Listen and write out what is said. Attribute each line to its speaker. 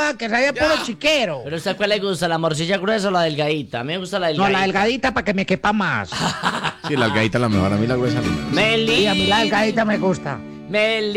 Speaker 1: joda, que sea puro chiquero.
Speaker 2: ¿Pero usted cuál le gusta, la morcilla gruesa o la delgadita? A mí me gusta la
Speaker 1: No,
Speaker 2: delgadita.
Speaker 1: la delgadita para que me quepa más.
Speaker 3: Sí, la delgadita es la mejor. A mí la gruesa no me gusta.
Speaker 2: Meli.
Speaker 1: Y a mí la delgadita me gusta.
Speaker 2: Meli.